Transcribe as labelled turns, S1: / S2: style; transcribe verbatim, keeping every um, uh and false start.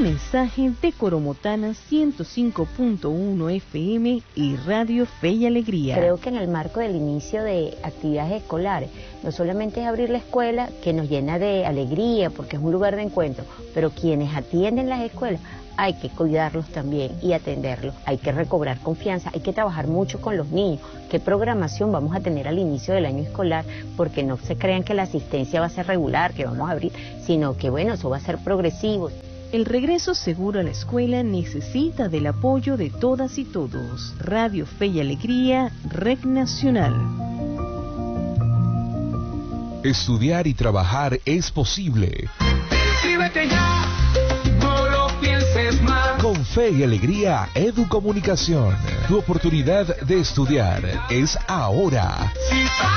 S1: Un mensaje de Coromotana ciento cinco punto uno F M y Radio Fe y Alegría.
S2: Creo que en el marco del inicio de actividades escolares, no solamente es abrir la escuela, que nos llena de alegría porque es un lugar de encuentro, pero quienes atienden las escuelas, hay que cuidarlos también y atenderlos, hay que recobrar confianza, hay que trabajar mucho con los niños, qué programación vamos a tener al inicio del año escolar, porque no se crean que la asistencia va a ser regular, que vamos a abrir, sino que bueno, eso va a ser progresivo.
S1: El regreso seguro a la escuela necesita del apoyo de todas y todos. Radio Fe y Alegría, Red Nacional.
S3: Estudiar y trabajar es posible.
S4: Inscríbete ya, no lo pienses más.
S3: Con Fe y Alegría, Educomunicación. Tu oportunidad de estudiar es ahora.